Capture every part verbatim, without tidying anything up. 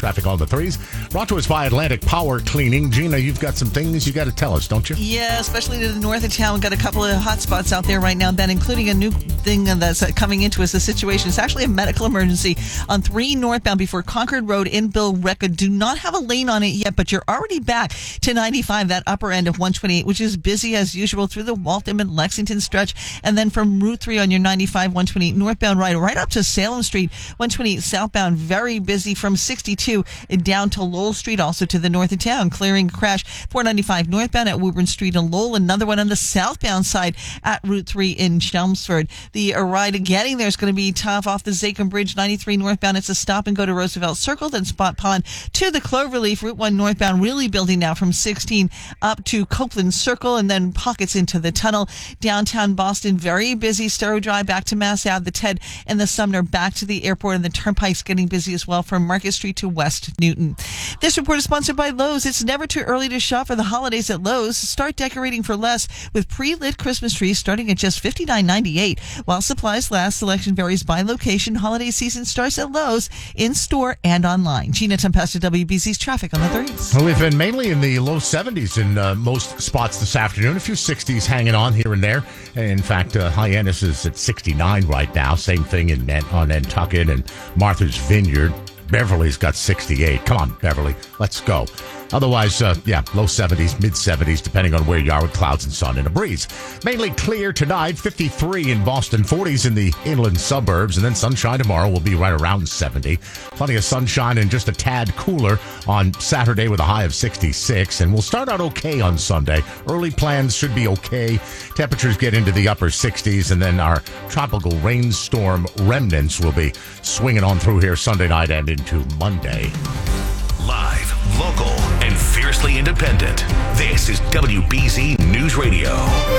Traffic on the threes. Brought to us by Atlantic Power Cleaning. Gina, you've got some things you got to tell us, don't you? Yeah, especially to the north of town. We've got a couple of hot spots out there right now, Ben, including a new thing that's coming into us. The situation is actually a medical emergency on three northbound before Concord Road in Billerica. Do not have a lane on it yet, but you're already back to ninety-five, that upper end of one twenty-eight, which is busy as usual through the Waltham and Lexington stretch. And then from Route three on your ninety-five, one twenty-eight northbound right, right up to Salem Street, one twenty-eight southbound, very busy from sixty-two down to Lowell Street, also to the north of town, clearing crash four ninety-five northbound at Woburn Street and Lowell. Another one on the southbound side at Route three in Chelmsford. The uh, ride getting there is going to be tough off the Zachem Bridge, ninety-three northbound. It's a stop and go to Roosevelt Circle, then Spot Pond to the Cloverleaf. Route one northbound really building now from sixteen up to Copeland Circle, and then pockets into the tunnel. Downtown Boston, very busy. Storrow Drive back to Mass Ave, the Ted and the Sumner back to the airport, and the Turnpike's getting busy as well from Market Street to West Newton. This report is sponsored by Lowe's. It's never too early to shop for the holidays at Lowe's. Start decorating for less with pre-lit Christmas trees starting at just fifty-nine ninety-eight. While supplies last, selection varies by location. Holiday season starts at Lowe's, in-store and online. Gina Tempesta, W B C's traffic on the threes. Well, we've been mainly in the low seventies in uh, most spots this afternoon. A few sixties hanging on here and there. In fact, uh, Hyannis is at sixty-nine right now. Same thing in on Nantucket and Martha's Vineyard. Beverly's got sixty-eight. Come on, Beverly. Let's go. Otherwise, uh, yeah, low seventies, mid seventies, depending on where you are with clouds and sun and a breeze. Mainly clear tonight, fifty-three in Boston, forties in the inland suburbs, and then sunshine tomorrow will be right around seventy. Plenty of sunshine and just a tad cooler on Saturday with a high of sixty-six, and we'll start out okay on Sunday. Early plans should be okay. Temperatures get into the upper sixties, and then our tropical rainstorm remnants will be swinging on through here Sunday night and into Monday. Live, local, and fiercely independent. This is W B Z News Radio.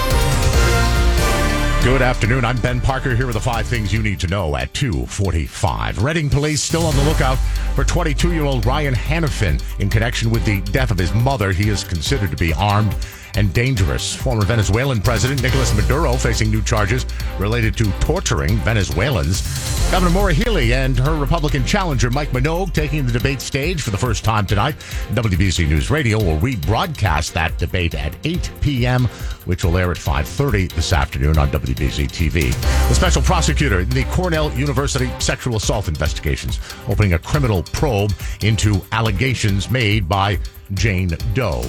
Good afternoon. I'm Ben Parker here with the five things you need to know at two forty-five. Reading police still on the lookout for twenty-two-year-old Ryan Hannafin in connection with the death of his mother. He is considered to be armed and dangerous. Former Venezuelan President Nicolas Maduro facing new charges related to torturing Venezuelans. Governor Maura Healey and her Republican challenger Mike Minogue taking the debate stage for the first time tonight. W B C News Radio will rebroadcast that debate at eight p.m., which will air at five thirty this afternoon on W B Z T V. The special prosecutor in the Cornell University sexual assault investigations opening a criminal probe into allegations made by Jane Doe.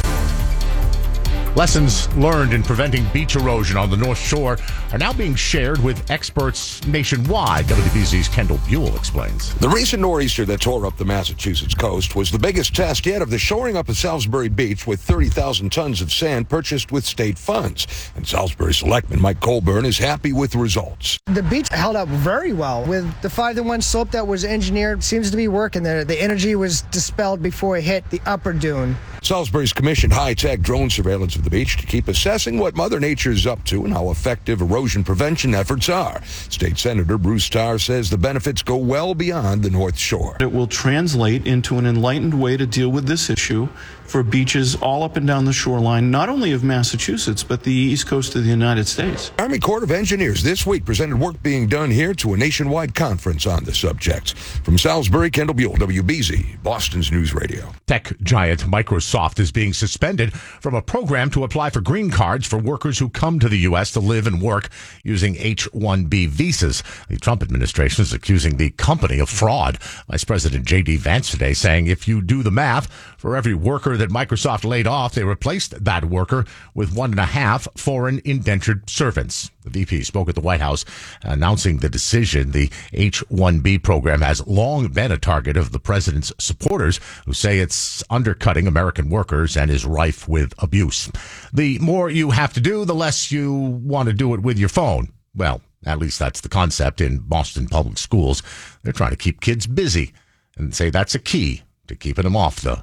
Lessons learned in preventing beach erosion on the North Shore are now being shared with experts nationwide. W B Z's Kendall Buell explains. The recent nor'easter that tore up the Massachusetts coast was the biggest test yet of the shoring up of Salisbury Beach with thirty thousand tons of sand purchased with state funds. And Salisbury Selectman Mike Colburn is happy with the results. The beach held up very well with the five to one slope that was engineered. Seems to be working there. The energy was dispelled before it hit the upper dune. Salisbury's commissioned high-tech drone surveillance of the beach to keep assessing what Mother Nature is up to and how effective erosion prevention efforts are. State Senator Bruce Starr says the benefits go well beyond the North Shore. It will translate into an enlightened way to deal with this issue for beaches all up and down the shoreline, not only of Massachusetts, but the east coast of the United States. Army Corps of Engineers this week presented work being done here to a nationwide conference on the subject. From Salisbury, Kendall Buell, W B Z, Boston's News Radio. Tech giant Microsoft is being suspended from a program to apply for green cards for workers who come to the U S to live and work using H one B visas. The Trump administration is accusing the company of fraud. Vice President J D Vance today saying if you do the math, for every worker that Microsoft laid off, they replaced that worker with one and a half foreign indentured servants. The V P spoke at the White House announcing the decision. The H one B program has long been a target of the president's supporters who say it's undercutting American workers and is rife with abuse. The more you have to do, the less you want to do it with your phone. Well, at least that's the concept in Boston public schools. They're trying to keep kids busy and say that's a key to keeping them off the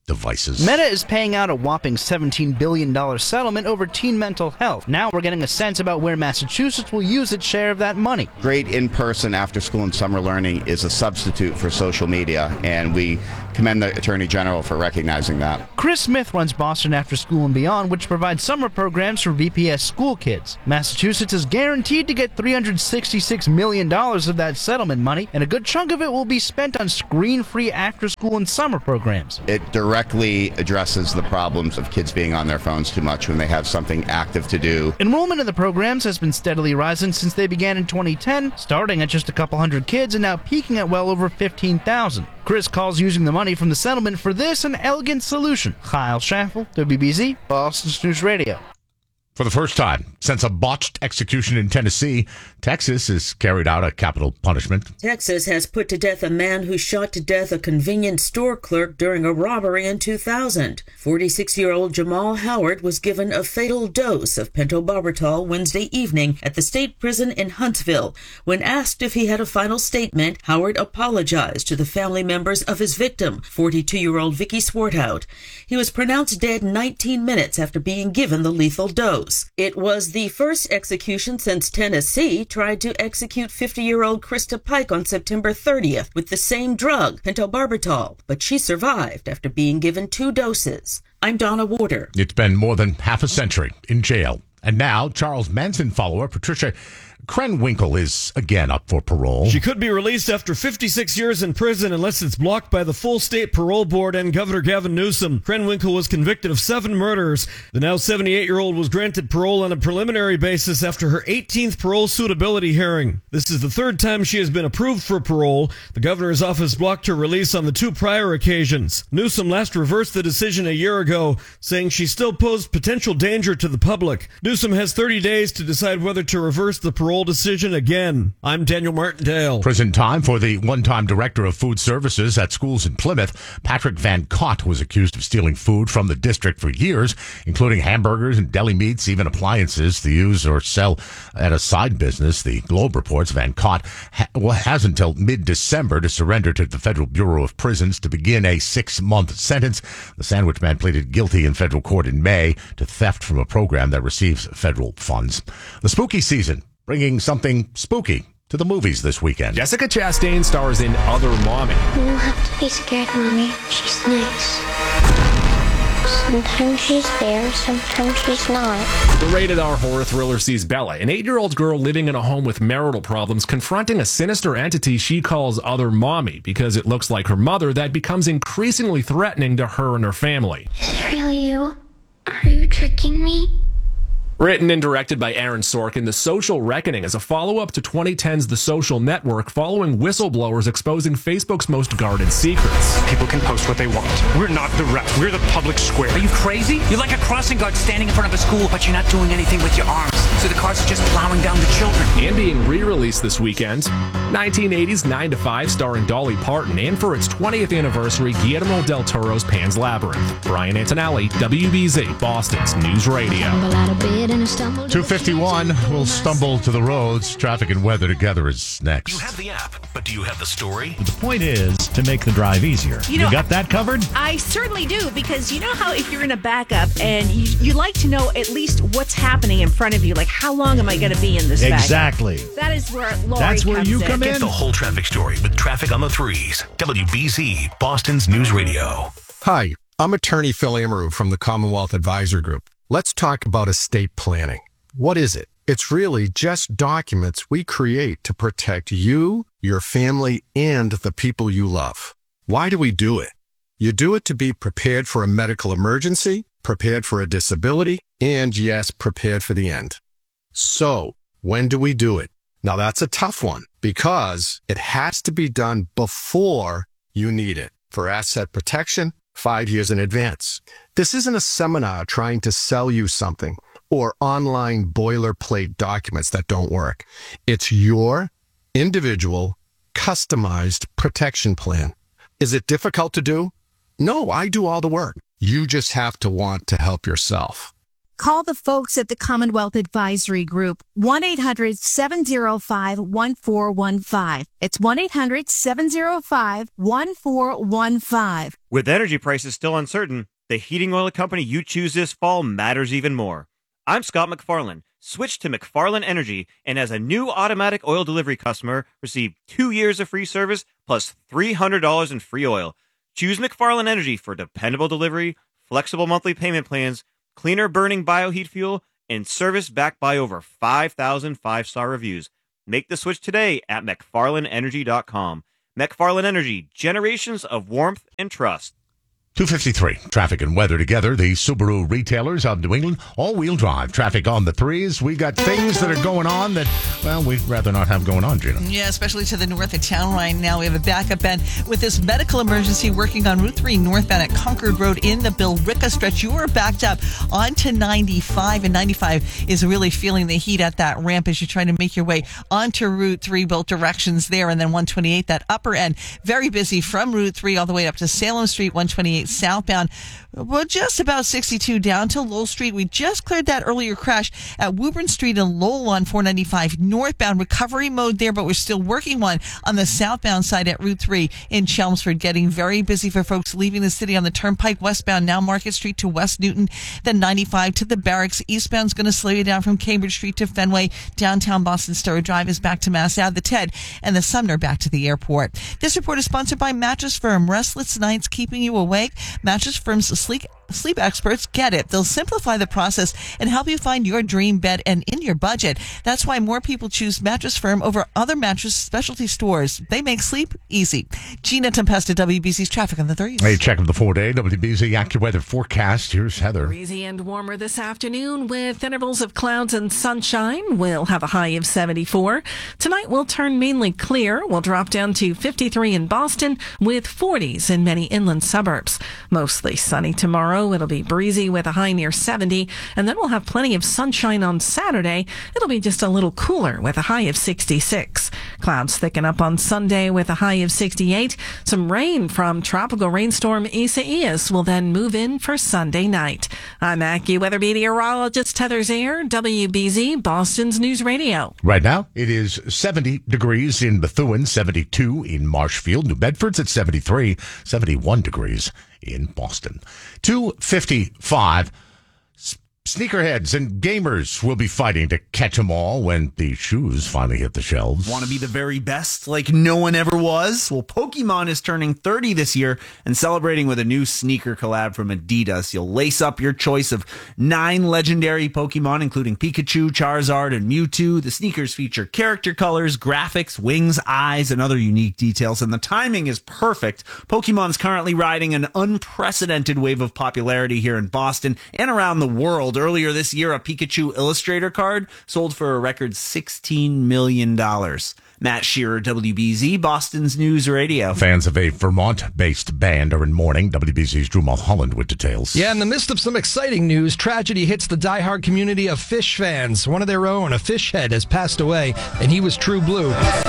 devices. Meta is paying out a whopping seventeen billion dollars settlement over teen mental health. Now we're getting a sense about where Massachusetts will use its share of that money. Great in-person after-school and summer learning is a substitute for social media, and we commend the Attorney General for recognizing that. Chris Smith runs Boston After School and Beyond, which provides summer programs for B P S school kids. Massachusetts is guaranteed to get three hundred sixty-six million dollars of that settlement money, and a good chunk of it will be spent on screen-free after-school and summer programs. It directly addresses the problems of kids being on their phones too much when they have something active to do. Enrollment in the programs has been steadily rising since they began in twenty ten, starting at just a couple hundred kids and now peaking at well over fifteen thousand. Chris calls using the money from the settlement for this an elegant solution. Kyle Schaffel, W B Z, Boston News Radio. For the first time since a botched execution in Tennessee, Texas has carried out a capital punishment. Texas has put to death a man who shot to death a convenience store clerk during a robbery in two thousand. forty-six-year-old Jamal Howard was given a fatal dose of pentobarbital Wednesday evening at the state prison in Huntsville. When asked if he had a final statement, Howard apologized to the family members of his victim, forty-two-year-old Vicky Swarthout. He was pronounced dead nineteen minutes after being given the lethal dose. It was the first execution since Tennessee tried to execute fifty-year-old Krista Pike on September thirtieth with the same drug, pentobarbital, but she survived after being given two doses. I'm Donna Warder. It's been more than half a century in jail. And now, Charles Manson follower Patricia Krenwinkel is again up for parole. She could be released after fifty-six years in prison unless it's blocked by the full state parole board and Governor Gavin Newsom. Krenwinkel was convicted of seven murders. The now seventy-eight-year-old was granted parole on a preliminary basis after her eighteenth parole suitability hearing. This is the third time she has been approved for parole. The governor's office blocked her release on the two prior occasions. Newsom last reversed the decision a year ago, saying she still posed potential danger to the public. Newsom has thirty days to decide whether to reverse the parole decision again. I'm Daniel Martindale. Prison time for the one-time director of food services at schools in Plymouth. Patrick Van Cott was accused of stealing food from the district for years, including hamburgers and deli meats, even appliances to use or sell at a side business. The Globe reports Van Cott ha- has until mid-December to surrender to the Federal Bureau of Prisons to begin a six-month sentence. The sandwich man pleaded guilty in federal court in May to theft from a program that receives federal funds. The spooky season, bringing something spooky to the movies this weekend. Jessica Chastain stars in Other Mommy. You don't have to be scared, Mommy. She's nice. Sometimes she's there, sometimes she's not. The rated R horror thriller sees Bella, an eight-year-old girl living in a home with marital problems, confronting a sinister entity she calls Other Mommy because it looks like her mother that becomes increasingly threatening to her and her family. Is it really you? Are you tricking me? Written and directed by Aaron Sorkin, The Social Reckoning is a follow-up to twenty ten's The Social Network, following whistleblowers exposing Facebook's most guarded secrets. People can post what they want. We're not the rest. We're the public square. Are you crazy? You're like a crossing guard standing in front of a school, but you're not doing anything with your arms. So the cars are just plowing down the children. And being re-released this weekend, nineteen eighties nine to five starring Dolly Parton, and for its twentieth anniversary, Guillermo del Toro's Pan's Labyrinth. Brian Antonelli, W B Z, Boston's News Radio. two fifty-one, we'll stumble to the roads. Traffic and weather together is next. You have the app, but do you have the story? The point is to make the drive easier. You, know, you got that covered? I certainly do, because you know how if you're in a backup and you, you like to know at least what's happening in front of you, like how long am I going to be in this backup? Exactly. That is where Lori That's where comes you in. come in. Get the whole traffic story with Traffic on the Threes. W B Z, Boston's News Radio. Hi, I'm attorney Phil Amaru from the Commonwealth Advisor Group. Let's talk about estate planning. What is it? It's really just documents we create to protect you, your family, and the people you love. Why do we do it? You do it to be prepared for a medical emergency, prepared for a disability, and yes, prepared for the end. So, when do we do it? Now that's a tough one because it has to be done before you need it. For asset protection, five years in advance. This isn't a seminar trying to sell you something or online boilerplate documents that don't work. It's your individual, customized protection plan. Is it difficult to do? No, I do all the work. You just have to want to help yourself. Call the folks at the Commonwealth Advisory Group, one eight hundred seven oh five one four one five. It's one eight hundred seven oh five one four one five. With energy prices still uncertain, the heating oil company you choose this fall matters even more. I'm Scott McFarland. Switch to McFarland Energy, and as a new automatic oil delivery customer, receive two years of free service plus three hundred dollars in free oil. Choose McFarland Energy for dependable delivery, flexible monthly payment plans, cleaner burning bioheat fuel, and service backed by over five thousand five-star reviews. Make the switch today at McFarland Energy dot com. McFarland Energy, generations of warmth and trust. two fifty-three. Traffic and weather together. The Subaru retailers of New England, all-wheel drive. Traffic on the threes. We got things that are going on that, well, we'd rather not have going on, Gina. Yeah, especially to the north of town right now. We have a backup end with this medical emergency working on Route three northbound at Concord Road in the Billerica stretch. You are backed up onto ninety-five, and ninety-five is really feeling the heat at that ramp as you're trying to make your way onto Route three, both directions there, and then one twenty-eight, that upper end. Very busy from Route three all the way up to Salem Street, one twenty-eight southbound. We're just about sixty-two down to Lowell Street. We just cleared that earlier crash at Woburn Street and Lowell on four ninety-five northbound. Recovery mode there, but we're still working one on the southbound side at Route three in Chelmsford. Getting very busy for folks leaving the city on the Turnpike westbound, now Market Street to West Newton, then ninety-five to the Barracks. Eastbound's going to slow you down from Cambridge Street to Fenway. Downtown Boston Stowe Drive is back to Mass Ave, the Ted, and the Sumner back to the airport. This report is sponsored by Mattress Firm. Restless nights keeping you awake? Mattress Firm's sleek sleep experts get it. They'll simplify the process and help you find your dream bed and in your budget. That's why more people choose Mattress Firm over other mattress specialty stores. They make sleep easy. Gina Tempesta, W B C's traffic on the threes. A check of the four-day W B C AccuWeather forecast. Here's Heather. Breezy and warmer this afternoon with intervals of clouds and sunshine. We'll have a high of seventy-four. Tonight we'll turn mainly clear. We'll drop down to fifty-three in Boston with forties in many inland suburbs. Mostly sunny tomorrow. It'll be breezy with a high near seventy, and then we'll have plenty of sunshine on Saturday. It'll be just a little cooler with a high of sixty-six. Clouds thicken up on Sunday with a high of sixty-eight. Some rain from tropical rainstorm Isaias will then move in for Sunday night. I'm AccuWeather meteorologist Heather Zayer, W B Z, Boston's News Radio. Right now, it is seventy degrees in Bethune, seventy-two in Marshfield. New Bedford's at seventy-three, seventy-one degrees in Boston. two fifty-five. Sneakerheads and gamers will be fighting to catch them all when the shoes finally hit the shelves. Want to be the very best like no one ever was? Well, Pokemon is turning thirty this year and celebrating with a new sneaker collab from Adidas. You'll lace up your choice of nine legendary Pokemon, including Pikachu, Charizard, and Mewtwo. The sneakers feature character colors, graphics, wings, eyes, and other unique details, and the timing is perfect. Pokemon's currently riding an unprecedented wave of popularity here in Boston and around the world. Earlier this year, a Pikachu Illustrator card sold for a record sixteen million dollars. Matt Shearer, W B Z, Boston's News Radio. Fans of a Vermont-based band are in mourning. W B Z's Drew Mulholland with details. Yeah, in the midst of some exciting news, tragedy hits the diehard community of Phish fans. One of their own, a Phish head, has passed away, and he was true blue.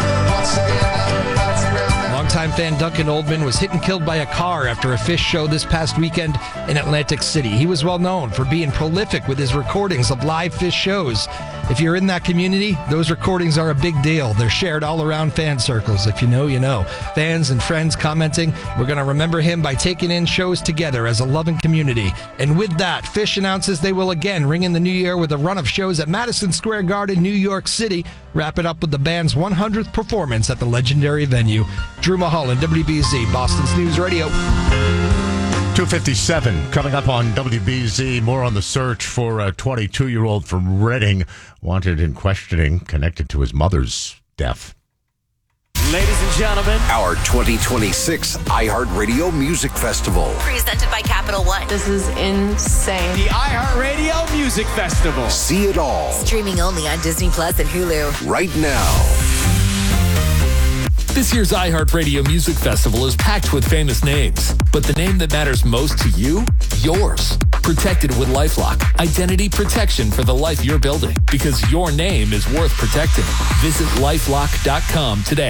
Longtime fan Duncan Oldman was hit and killed by a car after a Phish show this past weekend in Atlantic City. He was well known for being prolific with his recordings of live Phish shows. If you're in that community, those recordings are a big deal. They're shared all around fan circles. If you know, you know. Fans and friends commenting, we're going to remember him by taking in shows together as a loving community. And with that, Phish announces they will again ring in the new year with a run of shows at Madison Square Garden, New York City. Wrap it up with the band's one hundredth performance at the legendary venue. Drew Mulholland, W B Z, Boston's News Radio. two fifty-seven coming up on W B Z. More on the search for a twenty-two-year-old from Reading wanted in questioning connected to his mother's death. Ladies and gentlemen, our twenty twenty-six iHeartRadio Music Festival. Presented by Capital One. This is insane. The iHeartRadio Music Festival. See it all. Streaming only on Disney Plus and Hulu. Right now. This year's iHeartRadio Music Festival is packed with famous names, but the name that matters most to you, yours. Protected with LifeLock, identity protection for the life you're building, because your name is worth protecting. Visit lifelock dot com today.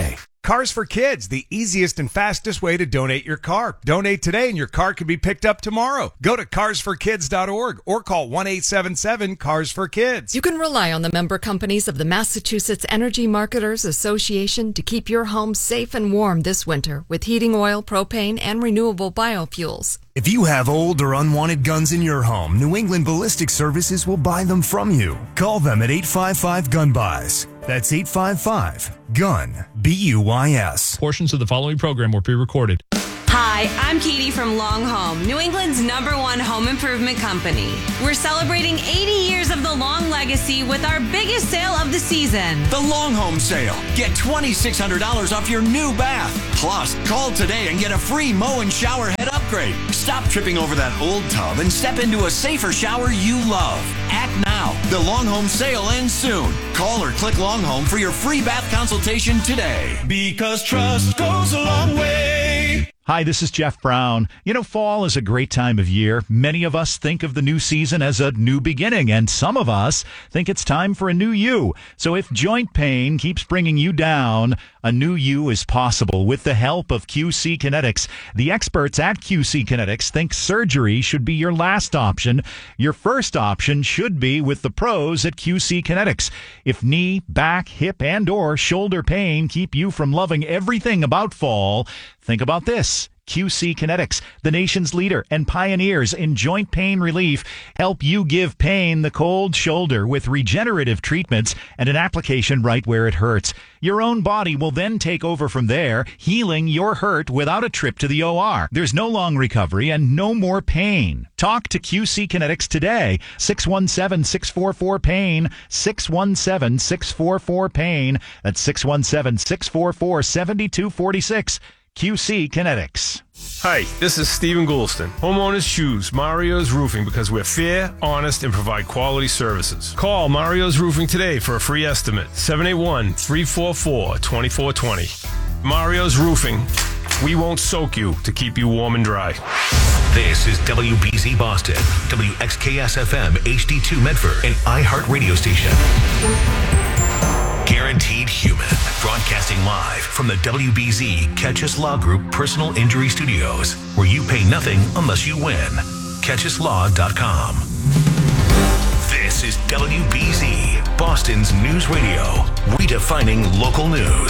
Cars for Kids, the easiest and fastest way to donate your car. Donate today and your car could be picked up tomorrow. Go to cars for kids dot org or call one eight seven seven cars for kids. You can rely on the member companies of the Massachusetts Energy Marketers Association to keep your home safe and warm this winter with heating oil, propane, and renewable biofuels. If you have old or unwanted guns in your home, New England Ballistic Services will buy them from you. Call them at eight five five gun buys. That's eight five five gun B U Y S. Portions of the following program were pre-recorded. Hi, I'm Katie from Long Home, New England's number one home improvement company. We're celebrating eighty years of the Long legacy with our biggest sale of the season. The Long Home Sale. Get twenty-six hundred dollars off your new bath. Plus, call today and get a free mow and shower head upgrade. Stop tripping over that old tub and step into a safer shower you love. Act now. The Long Home Sale ends soon. Call or click Long Home for your free bath consultation today. Because trust goes a long way. Hi, this is Jeff Brown. You know, fall is a great time of year. Many of us think of the new season as a new beginning, and some of us think it's time for a new you. So if joint pain keeps bringing you down, a new you is possible with the help of Q C Kinetics. The experts at Q C Kinetics think surgery should be your last option. Your first option should be with the pros at Q C Kinetics. If knee, back, hip, and or shoulder pain keep you from loving everything about fall, think about this. Q C Kinetics, the nation's leader and pioneers in joint pain relief, help you give pain the cold shoulder with regenerative treatments and an application right where it hurts. Your own body will then take over from there, healing your hurt without a trip to the O R. There's no long recovery and no more pain. Talk to Q C Kinetics today. six one seven, six four four, pain. six one seven, six four four, pain. That's six one seven, six four four, seven two four six. Q C Kinetics. Hi, this is Stephen Goulston. Homeowners choose Mario's Roofing because we're fair, honest, and provide quality services. Call Mario's Roofing today for a free estimate. seven eight one, three four four, two four two zero. Mario's Roofing. We won't soak you to keep you warm and dry. This is W B Z Boston, W X K S F M H D two Medford, and iHeart Radio Station. Guaranteed Human, broadcasting live from the W B Z Catch Us Law Group Personal Injury Studios, where you pay nothing unless you win. catch us law dot com. This is W B Z, Boston's news radio, redefining local news.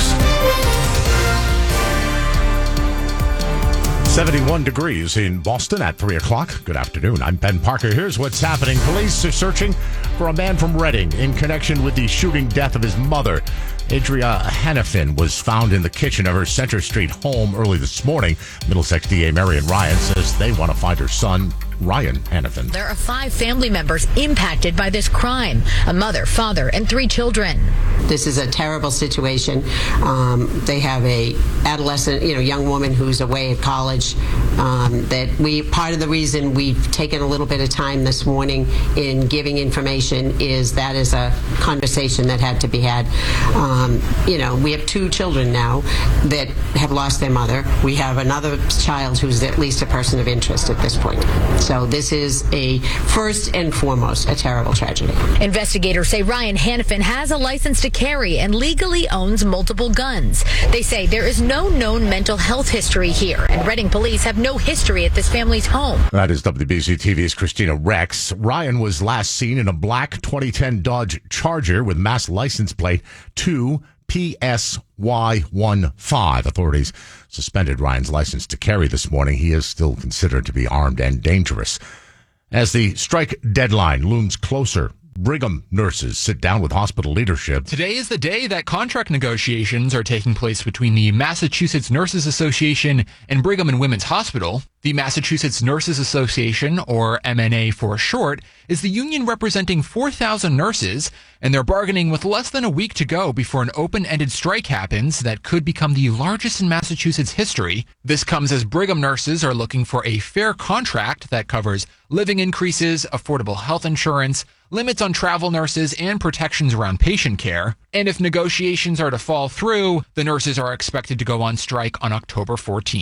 seventy-one degrees in Boston at three o'clock. Good afternoon. I'm Ben Parker. Here's what's happening. Police are searching for a man from Reading in connection with the shooting death of his mother. Adria Hannafin was found in the kitchen of her Center Street home early this morning. Middlesex D A Marion Ryan says they want to find her son, Ryan Hannafin. There are five family members impacted by this crime, a mother, father, and three children. This is a terrible situation. Um, they have a adolescent, you know, young woman who's away at college. Um, that we part of the reason we've taken a little bit of time this morning in giving information is that is a conversation that had to be had. Um, you know, we have two children now that have lost their mother. We have another child who's at least a person of interest at this point. So this is a first and foremost a terrible tragedy. Investigators say Ryan Hannafin has a license to carry and legally owns multiple guns. They say there is no known mental health history here, and Reading police have no history at this family's home. That is W B Z T V's Christina Rex. Ryan was last seen in a black twenty ten Dodge Charger with mass license plate two P S Y one five. Authorities suspended Ryan's license to carry this morning. He is still considered to be armed and dangerous. As the strike deadline looms closer, Brigham nurses sit down with hospital leadership. Today is the day that contract negotiations are taking place between the Massachusetts Nurses Association and Brigham and Women's Hospital. The Massachusetts Nurses Association, or M N A for short, is the union representing four thousand nurses, and they're bargaining with less than a week to go before an open-ended strike happens that could become the largest in Massachusetts history. This comes as Brigham nurses are looking for a fair contract that covers living increases, affordable health insurance, limits on travel nurses, and protections around patient care. And if negotiations are to fall through, the nurses are expected to go on strike on October fourteenth.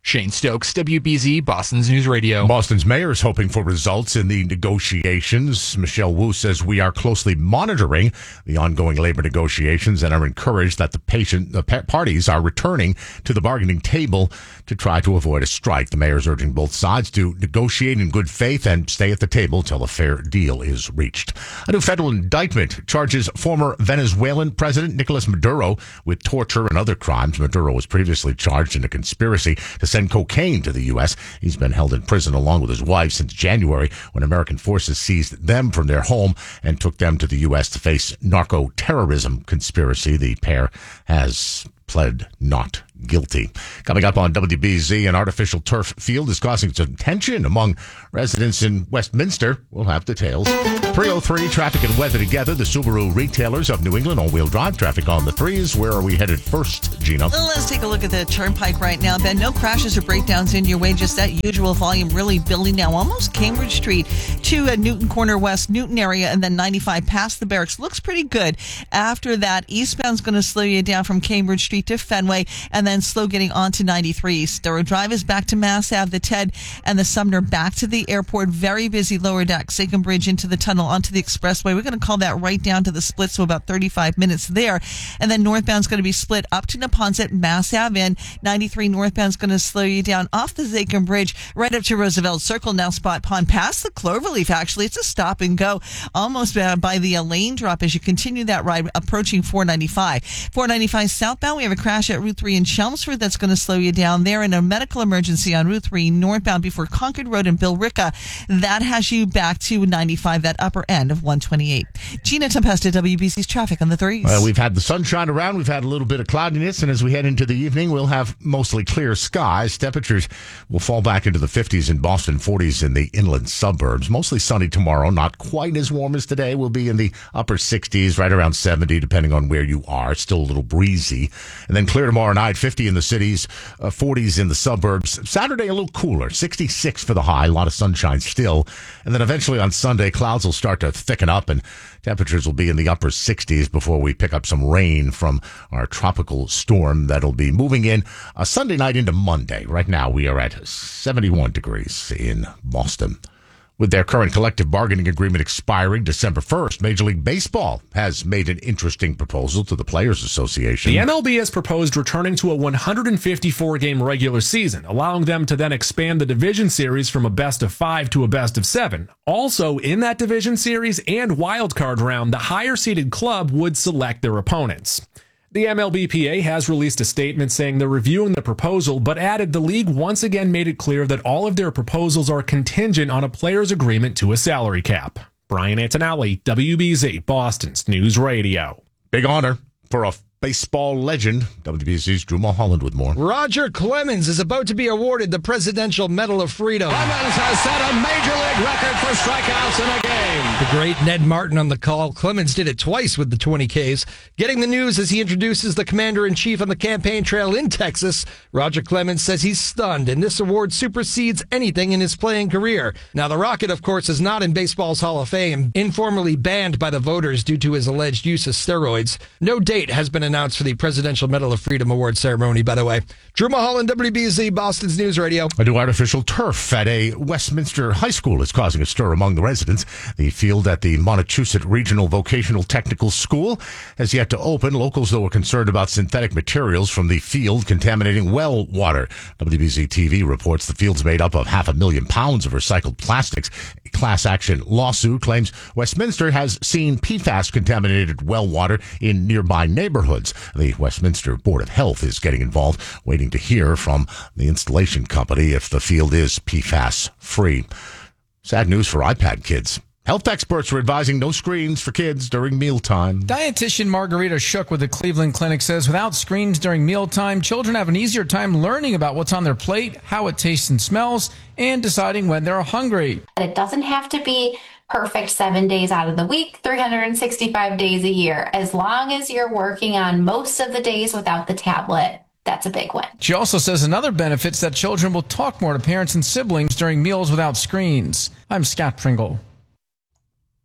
Shane Stokes, W B Z, Boston's News Radio. Boston's mayor is hoping for results in the negotiations. Michelle Wu says we are closely monitoring the ongoing labor negotiations and are encouraged that the patient, the parties are returning to the bargaining table to try to avoid a strike. The mayor is urging both sides to negotiate in good faith and stay at the table until a fair deal is reached. A new federal indictment charges former Venezuelan President Nicolas Maduro with torture and other crimes. Maduro was previously charged in a conspiracy to send cocaine to the U S. He's been held in prison along with his wife since January when American forces seized them from their home and took them to the U S to face narco-terrorism conspiracy. The pair has pled not guilty. Coming up on W B Z, an artificial turf field is causing some tension among residents in Westminster. We'll have details. three oh three, traffic and weather together. The Subaru retailers of New England, all-wheel drive traffic on the threes. Where are we headed first, Gina? Let's take a look at the Turnpike right now, Ben. No crashes or breakdowns in your way. Just that usual volume really building now. Almost Cambridge Street to uh, Newton Corner West, Newton area, and then ninety-five past the barracks. Looks pretty good. After that, eastbound's going to slow you down from Cambridge Street to Fenway, and then slow getting onto ninety-three. Storrow Drive is back to Mass Ave, the Ted, and the Sumner back to the airport. Very busy lower deck, Sachem Bridge into the tunnel, onto the expressway. We're going to call that right down to the split, so about thirty-five minutes there. And then northbound's going to be split up to Neponset, Mass Ave in. ninety-three northbound's going to slow you down off the Sachem Bridge right up to Roosevelt Circle, now Spot Pond, past the Cloverleaf. Actually, it's a stop and go almost uh, by the uh, lane drop as you continue that ride approaching four ninety-five. four ninety-five southbound, we have a crash at Route three in Chelmsford that's going to slow you down there, and a medical emergency on Route three northbound before Concord Road and Billerica. That has you back to ninety-five, that upper end of one twenty-eight. Gina Tempesta, W B C's traffic on the threes. Well, we've had the sunshine around. We've had a little bit of cloudiness, and as we head into the evening, we'll have mostly clear skies. Temperatures will fall back into the fifties in Boston, forties in the inland suburbs. Mostly sunny tomorrow, not quite as warm as today. We'll be in the upper sixties, right around seventy, depending on where you are. Still a little breezy. And then clear tomorrow night, fifty in the cities, uh, forties in the suburbs. Saturday, a little cooler, sixty-six for the high, a lot of sunshine still. And then eventually on Sunday, clouds will start to thicken up and temperatures will be in the upper sixties before we pick up some rain from our tropical storm that'll be moving in uh, Sunday night into Monday. Right now, we are at seventy-one degrees in Boston. With their current collective bargaining agreement expiring December first, Major League Baseball has made an interesting proposal to the Players Association. The M L B has proposed returning to a one hundred fifty-four game regular season, allowing them to then expand the division series from a best of five to a best of seven. Also, in that division series and wild card round, the higher seeded club would select their opponents. The M L B P A has released a statement saying they're reviewing the proposal, but added the league once again made it clear that all of their proposals are contingent on a player's agreement to a salary cap. Brian Antonelli, W B Z, Boston's News Radio. Big honor for a baseball legend. W B Z's Drew Mulholland with more. Roger Clemens is about to be awarded the Presidential Medal of Freedom. Clemens has set a major league record for strikeouts in a game. The great Ned Martin on the call. Clemens did it twice with the twenty Ks. Getting the news as he introduces the commander-in-chief on the campaign trail in Texas. Roger Clemens says he's stunned, and this award supersedes anything in his playing career. Now, the Rocket, of course, is not in baseball's Hall of Fame, informally banned by the voters due to his alleged use of steroids. No date has been announced for the Presidential Medal of Freedom Award ceremony, by the way. Drew Mulholland, W B Z, Boston's News Radio. A new artificial turf at a Westminster high school is causing a stir among the residents. The field at the Montechusett Regional Vocational Technical School has yet to open. Locals, though, are concerned about synthetic materials from the field contaminating well water. W B Z T V reports the field's made up of half a million pounds of recycled plastics. A class action lawsuit claims Westminster has seen P FAS contaminated well water in nearby neighborhoods. The Westminster Board of Health is getting involved, waiting to hear from the installation company if the field is P FAS free. Sad news for iPad kids. Health experts are advising no screens for kids during mealtime. Dietitian Margarita Shook with the Cleveland Clinic says without screens during mealtime, children have an easier time learning about what's on their plate, how it tastes and smells, and deciding when they're hungry. It doesn't have to be perfect seven days out of the week, three hundred sixty-five days a year. As long as you're working on most of the days without the tablet, that's a big win. She also says another benefit is that children will talk more to parents and siblings during meals without screens. I'm Scott Pringle.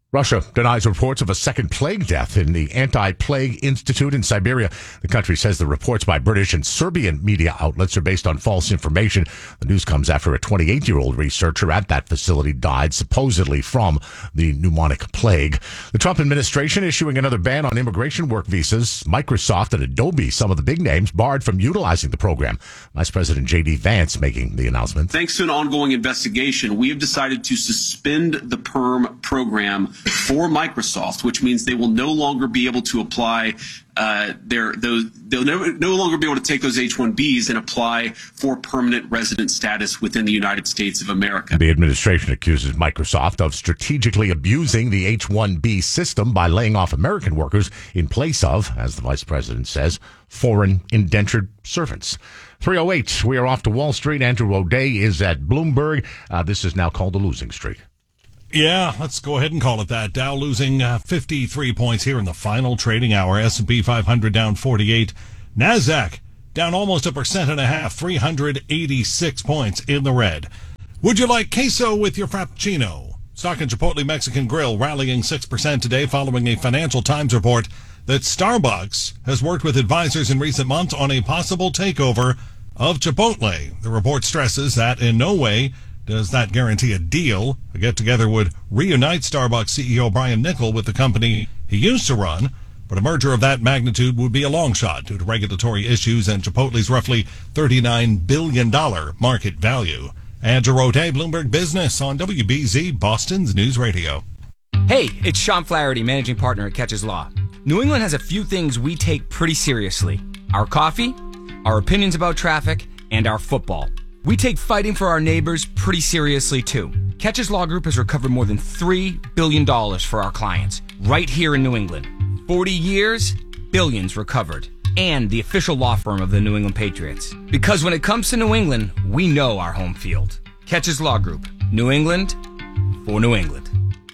Russia denies reports of a second plague death in the Anti-Plague Institute in Siberia. The country says the reports by British and Serbian media outlets are based on false information. The news comes after a twenty-eight-year-old researcher at that facility died, supposedly from the pneumonic plague. The Trump administration issuing another ban on immigration work visas. Microsoft and Adobe, some of the big names, barred from utilizing the program. Vice President J D Vance making the announcement. Thanks to an ongoing investigation, we have decided to suspend the PERM program for Microsoft, which means they will no longer be able to apply uh, their those they'll no, no longer be able to take those H one Bs and apply for permanent resident status within the United States of America. The administration accuses Microsoft of strategically abusing the H one B system by laying off American workers in place of, as the vice president says, foreign indentured servants. three oh eight, we are off to Wall Street. Andrew O'Day is at Bloomberg. Uh, this is now called the losing streak. Yeah, let's go ahead and call it that. Dow losing uh, fifty-three points here in the final trading hour. S and P five hundred down forty-eight. NASDAQ down almost a percent and a half, three hundred eighty-six points in the red. Would you like queso with your Frappuccino? Stock and Chipotle Mexican Grill rallying six percent today following a Financial Times report that Starbucks has worked with advisors in recent months on a possible takeover of Chipotle. The report stresses that in no way does that guarantee a deal. A get-together would reunite Starbucks C E O Brian Niccol with the company he used to run, but a merger of that magnitude would be a long shot due to regulatory issues and Chipotle's roughly thirty-nine billion dollars market value. Andrew O'Day, Bloomberg Business on W B Z, Boston's News Radio. Hey, it's Sean Flaherty, managing partner at Catches Law. New England has a few things we take pretty seriously. Our coffee, our opinions about traffic, and our football. We take fighting for our neighbors pretty seriously, too. Catches Law Group has recovered more than three billion dollars for our clients, right here in New England. forty years, billions recovered. And the official law firm of the New England Patriots. Because when it comes to New England, we know our home field. Catches Law Group. New England for New England.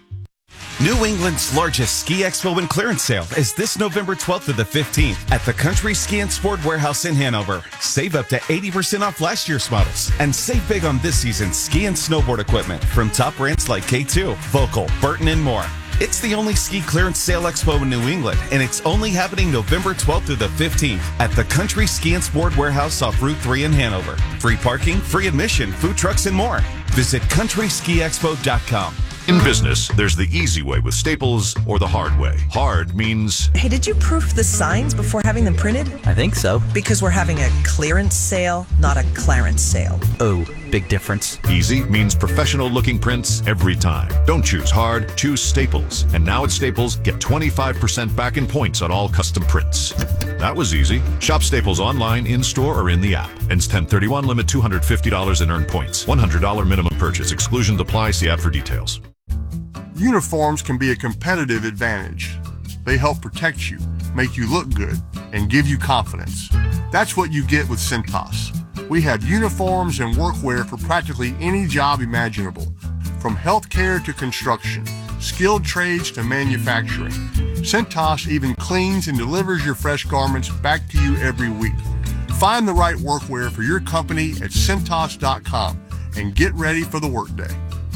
New England's largest ski expo and clearance sale is this November twelfth to the fifteenth at the Country Ski and Sport Warehouse in Hanover. Save up to eighty percent off last year's models and save big on this season's ski and snowboard equipment from top brands like K two, Volkel, Burton, and more. It's the only ski clearance sale expo in New England, and it's only happening November twelfth through the fifteenth at the Country Ski and Sport Warehouse off Route three in Hanover. Free parking, free admission, food trucks, and more. Visit country ski expo dot com. In business, there's the easy way with Staples or the hard way. Hard means... Hey, did you proof the signs before having them printed? I think so. Because we're having a clearance sale, not a Clarence sale. Oh, big difference. Easy means professional-looking prints every time. Don't choose hard, choose Staples. And now at Staples, get twenty-five percent back in points on all custom prints. That was easy. Shop Staples online, in-store, or in the app. Ends ten thirty-one, limit two hundred fifty dollars in earned points. one hundred dollars minimum purchase. Exclusions apply. See app for details. Uniforms can be a competitive advantage. They help protect you, make you look good, and give you confidence. That's what you get with Cintas. We have uniforms and workwear for practically any job imaginable, from healthcare to construction, skilled trades to manufacturing. Cintas even cleans and delivers your fresh garments back to you every week. Find the right workwear for your company at Cintas dot com and get ready for the workday.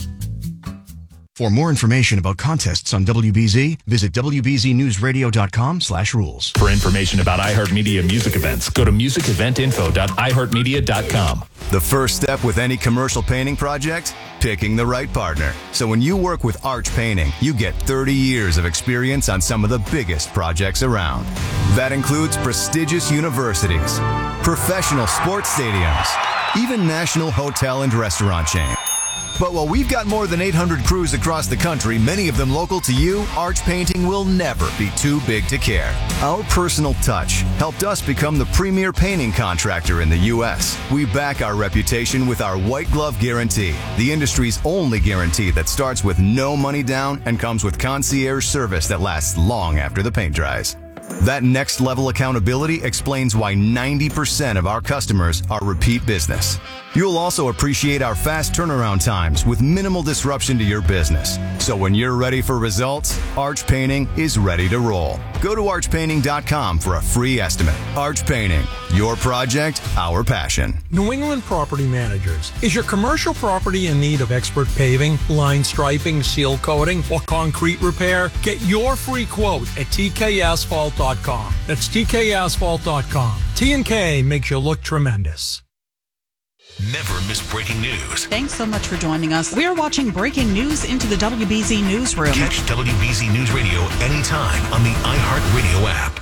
For more information about contests on W B Z, visit W B Z news radio dot com slash rules. For information about iHeartMedia music events, go to music event info dot i heart media dot com. The first step with any commercial painting project? Picking the right partner. So when you work with Arch Painting, you get thirty years of experience on some of the biggest projects around. That includes prestigious universities, professional sports stadiums, even national hotel and restaurant chains. But while we've got more than eight hundred crews across the country, many of them local to you, Arch Painting will never be too big to care. Our personal touch helped us become the premier painting contractor in the U S. We back our reputation with our White Glove Guarantee, the industry's only guarantee that starts with no money down and comes with concierge service that lasts long after the paint dries. That next level accountability explains why ninety percent of our customers are repeat business. You'll also appreciate our fast turnaround times with minimal disruption to your business. So when you're ready for results, Arch Painting is ready to roll. Go to arch painting dot com for a free estimate. Arch Painting, your project, our passion. New England Property Managers. Is your commercial property in need of expert paving, line striping, seal coating, or concrete repair? Get your free quote at T K asphalt dot com. That's T K asphalt dot com. T and K makes you look tremendous. Never miss breaking news. Thanks so much for joining us. We are watching breaking news into the W B Z Newsroom. Catch W B Z News Radio anytime on the iHeartRadio app.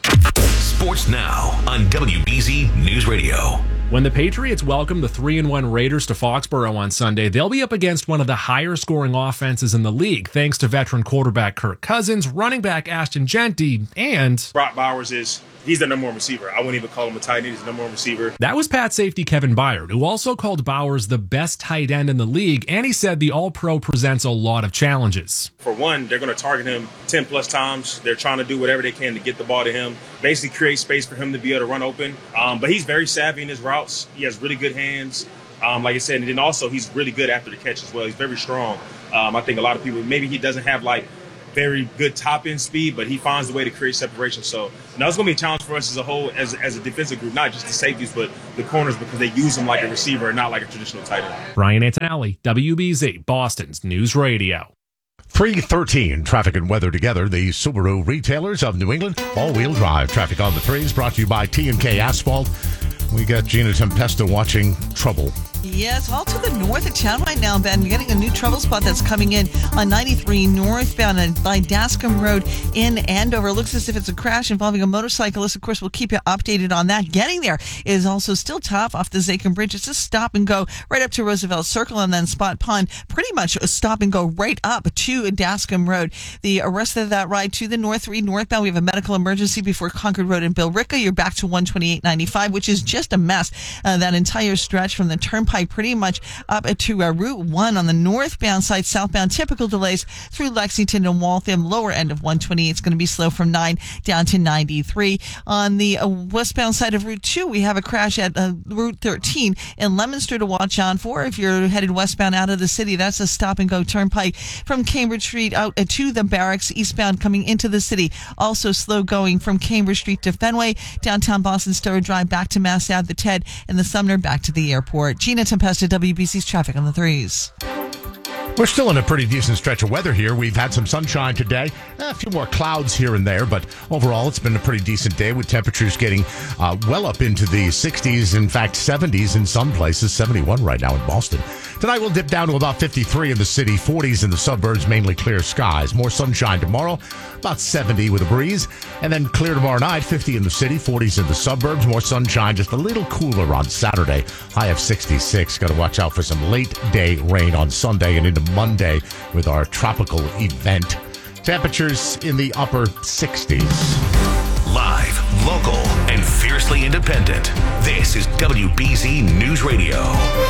Sports Now on W B Z News Radio. When the Patriots welcome the three and one Raiders to Foxborough on Sunday, they'll be up against one of the higher scoring offenses in the league, thanks to veteran quarterback Kirk Cousins, running back Ashton Genty, and Brock Bowers is he's the number one receiver. I wouldn't even call him a tight end. He's the number one receiver. That was Pat safety Kevin Byard, who also called Bowers the best tight end in the league, and he said the All-Pro presents a lot of challenges. For one, they're going to target him ten plus times. They're trying to do whatever they can to get the ball to him, basically create space for him to be able to run open. Um, but he's very savvy in his routes. He has really good hands, um, like I said, and then also he's really good after the catch as well. He's very strong. Um, I think a lot of people, maybe he doesn't have like very good top-end speed, but he finds the way to create separation. So now it's going to be a challenge for us as a whole, as, as a defensive group, not just the safeties, but the corners, because they use him like a receiver and not like a traditional tight end. Brian Antonelli, W B Z, Boston's News Radio. three thirteen, traffic and weather together. The Subaru retailers of New England, all-wheel drive. Traffic on the threes brought to you by T and K Asphalt. We got Gina Tempesta watching trouble. Yes, all to the north of town right now, Ben. We're getting a new trouble spot that's coming in on ninety-three northbound by Dascom Road in Andover. Looks as if it's a crash involving a motorcyclist. Of course, we'll keep you updated on that. Getting there is also still tough off the Zachem Bridge. It's a stop and go right up to Roosevelt Circle and then Spot Pond. Pretty much a stop and go right up to Dascom Road. The rest of that ride to the north three northbound, we have a medical emergency before Concord Road in Billerica. You're back to one twenty-eight ninety-five, which is just a mess. Uh, that entire stretch from the Turnpike pretty much up to uh, Route one on the northbound side, southbound. Typical delays through Lexington and Waltham. Lower end of one twenty-eight. It's going to be slow from nine down to ninety-three. On the uh, westbound side of Route two, we have a crash at uh, Route thirteen in Leominster to watch out for. If you're headed westbound out of the city, that's a stop and go Turnpike from Cambridge Street out uh, to the barracks. Eastbound coming into the city, also slow going from Cambridge Street to Fenway. Downtown Boston Stowe Drive back to Mass Ave, the Ted, and the Sumner back to the airport. Gina Tempesta, W B C's traffic on the threes. We're still in a pretty decent stretch of weather here. We've had some sunshine today, a few more clouds here and there, but overall it's been a pretty decent day with temperatures getting uh, well up into the sixties, in fact seventies in some places, seventy-one right now in Boston. Tonight we'll dip down to about fifty-three in the city, forties in the suburbs, mainly clear skies. More sunshine tomorrow, about seventy with a breeze, and then clear tomorrow night, fifty in the city, forties in the suburbs, more sunshine, just a little cooler on Saturday, high of sixty-six. Got to watch out for some late day rain on Sunday and into Monday with our tropical event. Temperatures in the upper sixties. Live, local, and fiercely independent. This is W B Z News Radio.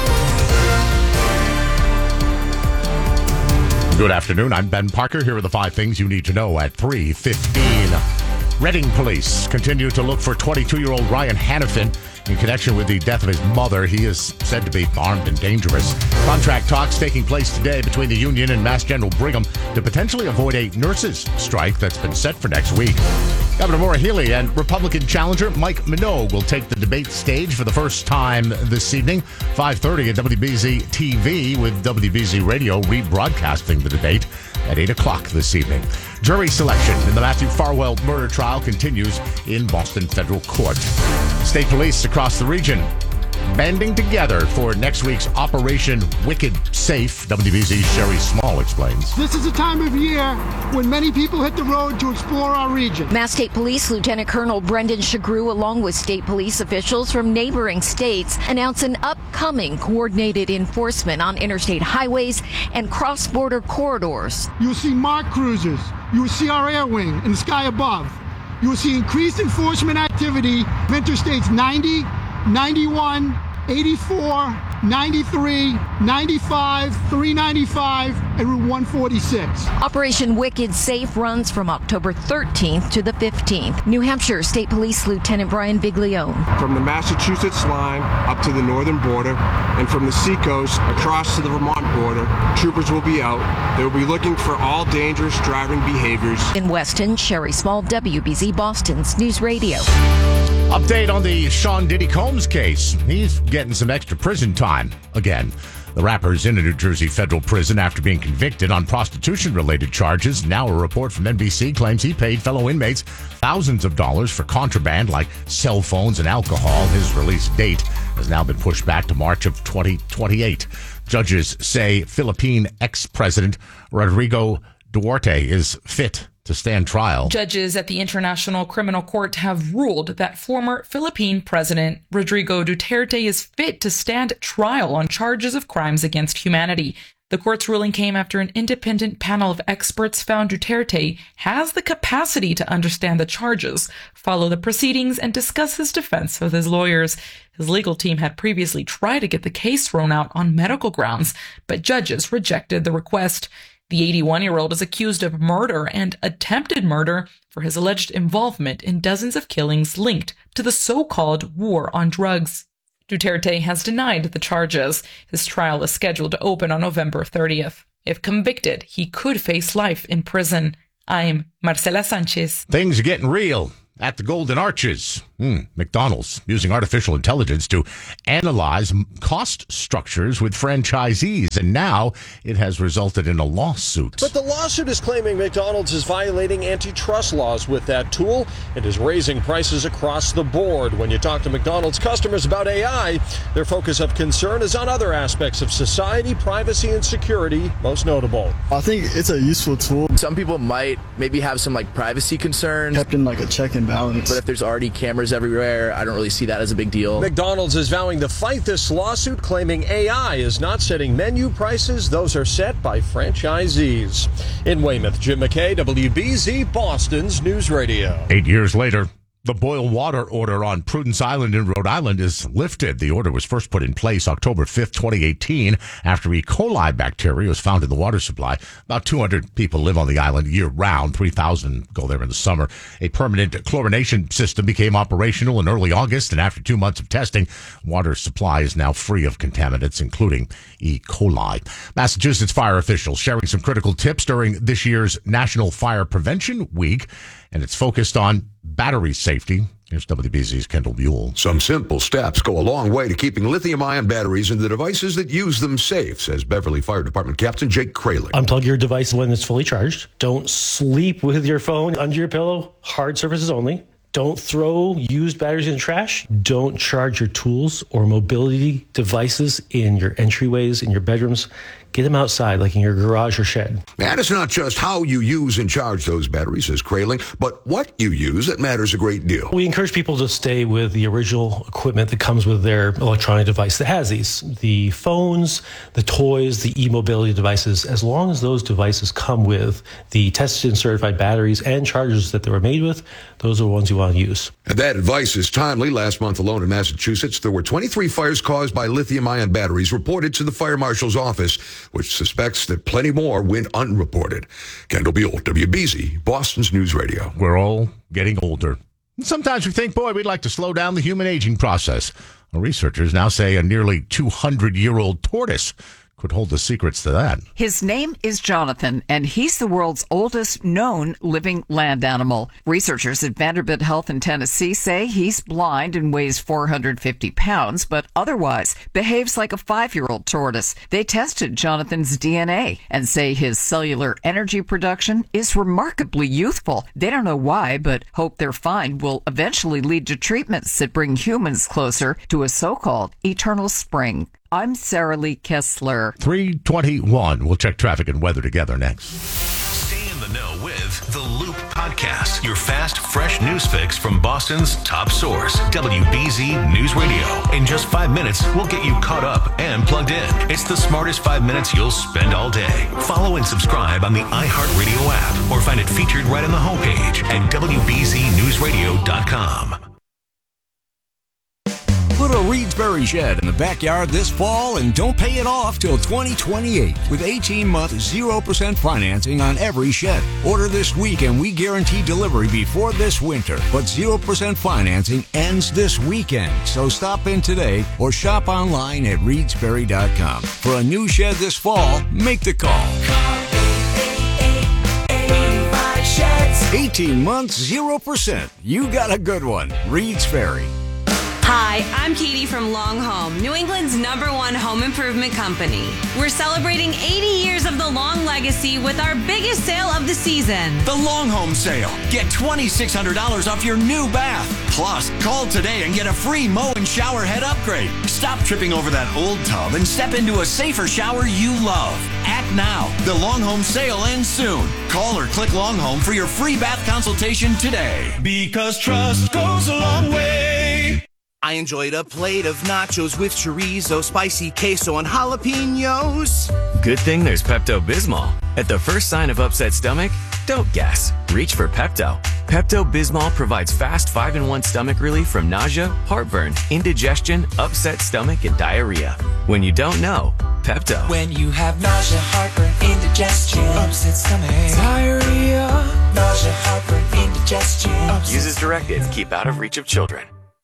Good afternoon. I'm Ben Parker. Here are the five things you need to know at three fifteen. Reading police continue to look for twenty-two-year-old Ryan Hannafin in connection with the death of his mother. He is said to be armed and dangerous. Contract talks taking place today between the union and Mass General Brigham to potentially avoid a nurses' strike that's been set for next week. Governor Maura Healey and Republican challenger Mike Minogue will take the debate stage for the first time this evening, five thirty at W B Z T V, with W B Z Radio rebroadcasting the debate at eight o'clock this evening. Jury selection in the Matthew Farwell murder trial continues in Boston Federal Court. State police across the region banding together for next week's Operation Wicked Safe. W B Z's Sherry Small explains. This is a time of year when many people hit the road to explore our region. Mass State Police Lieutenant Colonel Brendan Shagru, along with state police officials from neighboring states, announce an upcoming coordinated enforcement on interstate highways and cross-border corridors. You will see marked cruisers. You will see our air wing in the sky above. You will see increased enforcement activity of interstates ninety, ninety-one, eighty-four, ninety-three, ninety-five, three ninety-five, and Route one forty-six. Operation Wicked Safe runs from October thirteenth to the fifteenth. New Hampshire State Police Lieutenant Brian Viglione. From the Massachusetts line up to the northern border, and from the seacoast across to the Vermont border, troopers will be out. They will be looking for all dangerous driving behaviors. In Weston, Sherry Small, W B Z Boston's News Radio. Update on the Sean Diddy Combs case. He's getting some extra prison time again. The rapper is in a New Jersey federal prison after being convicted on prostitution-related charges. Now a report from N B C claims he paid fellow inmates thousands of dollars for contraband like cell phones and alcohol. His release date has now been pushed back to March of twenty twenty-eight. Judges say Philippine ex-president Rodrigo Duterte is fit to stand trial. Judges at the International Criminal Court have ruled that former Philippine President Rodrigo Duterte is fit to stand trial on charges of crimes against humanity. The court's ruling came after an independent panel of experts found Duterte has the capacity to understand the charges, follow the proceedings, and discuss his defense with his lawyers. His legal team had previously tried to get the case thrown out on medical grounds, but judges rejected the request. The eighty-one-year-old is accused of murder and attempted murder for his alleged involvement in dozens of killings linked to the so-called war on drugs. Duterte has denied the charges. His trial is scheduled to open on November thirtieth. If convicted, he could face life in prison. I'm Marcela Sanchez. Things are getting real at the Golden Arches. Hmm. McDonald's using artificial intelligence to analyze cost structures with franchisees, and now it has resulted in a lawsuit. But the lawsuit is claiming McDonald's is violating antitrust laws with that tool and is raising prices across the board. When you talk to McDonald's customers about A I, their focus of concern is on other aspects of society, privacy, and security, most notable. I think it's a useful tool. Some people might maybe have some like privacy concerns. Kept in like a check and balance. But if there's already cameras everywhere, I don't really see that as a big deal. McDonald's is vowing to fight this lawsuit, claiming A I is not setting menu prices. Those are set by franchisees. In Weymouth, Jim McKay, W B Z, Boston's News Radio. Eight years later, the boil water order on Prudence Island in Rhode Island is lifted. The order was first put in place October fifth, twenty eighteen, after E. coli bacteria was found in the water supply. About two hundred people live on the island year-round. three thousand go there in the summer. A permanent chlorination system became operational in early August, and after two months of testing, water supply is now free of contaminants, including E. coli. Massachusetts fire officials sharing some critical tips during this year's National Fire Prevention Week, and it's focused on battery safety. Here's W B Z's Kendall Buell. Some simple steps go a long way to keeping lithium-ion batteries in the devices that use them safe, says Beverly Fire Department Captain Jake Kralik. Unplug your device when it's fully charged. Don't sleep with your phone under your pillow. Hard surfaces only. Don't throw used batteries in the trash. Don't charge your tools or mobility devices in your entryways, in your bedrooms. Get them outside, like in your garage or shed. And it's not just how you use and charge those batteries, says Kraling, but what you use that matters a great deal. We encourage people to stay with the original equipment that comes with their electronic device that has these. The phones, the toys, the e-mobility devices, as long as those devices come with the tested and certified batteries and chargers that they were made with, those are the ones you want to use. And that advice is timely. Last month alone in Massachusetts, there were twenty-three fires caused by lithium-ion batteries reported to the fire marshal's office, which suspects that plenty more went unreported. Kendall Buell, W B Z, Boston's News Radio. We're all getting older. Sometimes we think, boy, we'd like to slow down the human aging process. Well, researchers now say a nearly two hundred year old tortoise could hold the secrets to that. His name is Jonathan, and he's the world's oldest known living land animal. Researchers at Vanderbilt Health in Tennessee say he's blind and weighs four hundred fifty pounds, but otherwise behaves like a five-year-old tortoise. They tested Jonathan's D N A and say his cellular energy production is remarkably youthful. They don't know why, but hope their find will eventually lead to treatments that bring humans closer to a so-called eternal spring. I'm Sarah Lee Kessler. three twenty-one. We'll check traffic and weather together next. Stay in the know with The Loop Podcast, your fast, fresh news fix from Boston's top source, W B Z News Radio. In just five minutes, we'll get you caught up and plugged in. It's the smartest five minutes you'll spend all day. Follow and subscribe on the iHeartRadio app or find it featured right on the homepage at W B Z news radio dot com. Put a Reedsbury shed in the backyard this fall and don't pay it off till twenty twenty-eight with eighteen-month zero percent financing on every shed. Order this week and we guarantee delivery before this winter. But zero percent financing ends this weekend. So stop in today or shop online at reedsbury dot com. For a new shed this fall, make the call. eighteen months, zero percent. You got a good one. Reed's Ferry. Hi, I'm Katie from Long Home, New England's number one home improvement company. We're celebrating eighty years of the Long legacy with our biggest sale of the season. The Long Home Sale. Get twenty-six hundred dollars off your new bath. Plus, call today and get a free mow and shower head upgrade. Stop tripping over that old tub and step into a safer shower you love. Act now. The Long Home Sale ends soon. Call or click Long Home for your free bath consultation today. Because trust goes a long way. I enjoyed a plate of nachos with chorizo, spicy queso, and jalapenos. Good thing there's Pepto-Bismol. At the first sign of upset stomach, don't guess. Reach for Pepto. Pepto-Bismol provides fast five in one stomach relief from nausea, heartburn, indigestion, upset stomach, and diarrhea. When you don't know, Pepto. When you have nausea, heartburn, indigestion, upset stomach, diarrhea, nausea, heartburn, indigestion. Use as directed. Keep out of reach of children.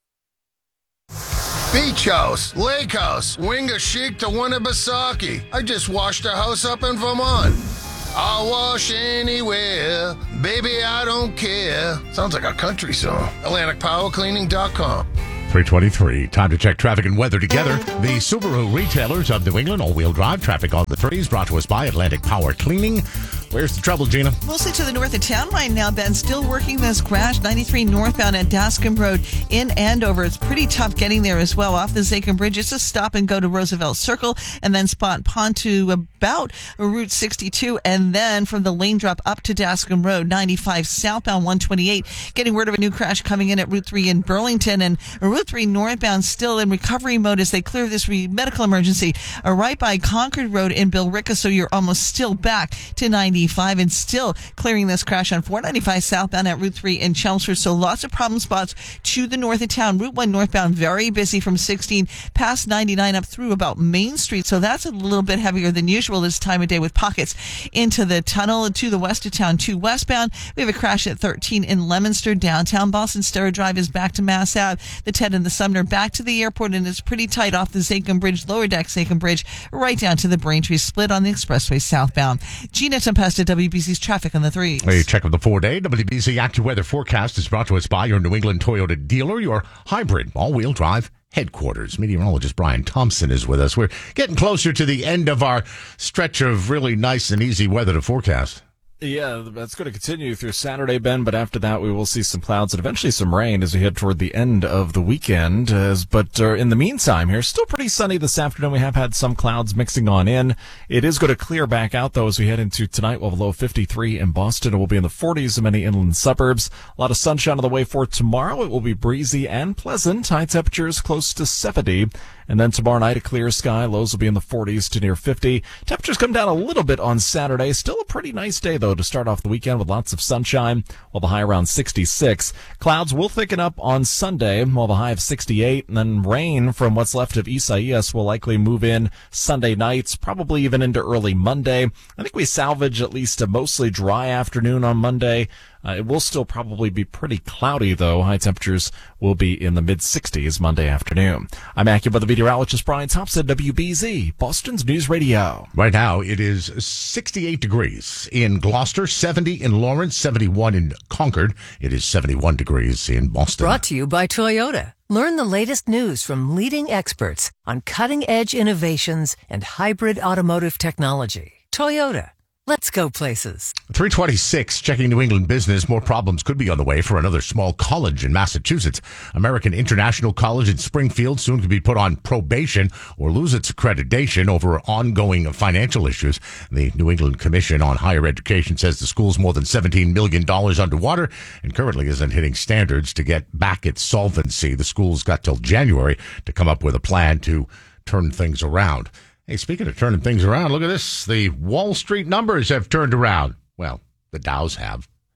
Beach house, lake house, Wingachic to Winnipesaukee. I just washed a house up in Vermont. I'll wash anywhere, baby, I don't care. Sounds like a country song. Atlantic Power Cleaning dot com. three twenty-three. Time to check traffic and weather together. The Subaru retailers of New England, all-wheel drive traffic on the threes, brought to us by Atlantic Power Cleaning. Where's the trouble, Gina? Mostly to the north of town right now, Ben. Still working this crash, ninety-three northbound at Dascombe Road in Andover. It's pretty tough getting there as well. Off the Zachem Bridge, it's a stop and go to Roosevelt Circle, and then spot pond to about Route sixty-two, and then from the lane drop up to Dascombe Road, ninety-five southbound, one twenty-eight. Getting word of a new crash coming in at Route three in Burlington, and Route three northbound still in recovery mode as they clear this re- medical emergency uh, right by Concord Road in Billerica, so you're almost still back to ninety-five and still clearing this crash on four ninety-five southbound at Route three in Chelmsford. So lots of problem spots to the north of town. Route one northbound very busy from sixteen past ninety-nine up through about Main Street. So that's a little bit heavier than usual this time of day with pockets into the tunnel to the west of town to westbound. We have a crash at thirteen in Leominster. Downtown Boston Sterra Drive is back to Mass Ave. The Ted and the Sumner back to the airport, and it's pretty tight off the Zachem Bridge, lower deck Zachem Bridge, right down to the Braintree split on the expressway southbound. Gina Tempesta, W B C's traffic on the three. A check of the four-day W B C AccuWeather forecast is brought to us by your New England Toyota dealer, your hybrid all-wheel drive headquarters. Meteorologist Brian Thompson is with us. We're getting closer to the end of our stretch of really nice and easy weather to forecast. Yeah, that's going to continue through Saturday, Ben, but after that we will see some clouds and eventually some rain as we head toward the end of the weekend. As, but uh, in the meantime here, still pretty sunny this afternoon. We have had some clouds mixing on in. It is going to clear back out, though, as we head into tonight. We'll have a low fifty-three in Boston. It will be in the forties in many inland suburbs. A lot of sunshine on the way for tomorrow. It will be breezy and pleasant. High temperatures close to seventy. And then tomorrow night, a clear sky. Lows will be in the forties to near fifty. Temperatures come down a little bit on Saturday. Still a pretty nice day, though, to start off the weekend with lots of sunshine, while the high around sixty-six. Clouds will thicken up on Sunday, while the high of sixty-eight. And then rain from what's left of Isaias will likely move in Sunday nights, probably even into early Monday. I think we salvage at least a mostly dry afternoon on Monday. Uh, it will still probably be pretty cloudy, though. High temperatures will be in the mid-sixties Monday afternoon. I'm AccuWeather meteorologist Brian Thompson, W B Z, Boston's News Radio. Right now, it is sixty-eight degrees in Gloucester, seventy in Lawrence, seventy-one in Concord. It is seventy-one degrees in Boston. Brought to you by Toyota. Learn the latest news from leading experts on cutting-edge innovations and hybrid automotive technology. Toyota. Let's go places. three twenty-six, checking New England business. More problems could be on the way for another small college in Massachusetts. American International College in Springfield soon to be put on probation or lose its accreditation over ongoing financial issues. The New England Commission on Higher Education says the school's more than seventeen million dollars underwater and currently isn't hitting standards to get back its solvency. The school's got till January to come up with a plan to turn things around. Hey, speaking of turning things around, look at this. The Wall Street numbers have turned around. Well, the Dows have.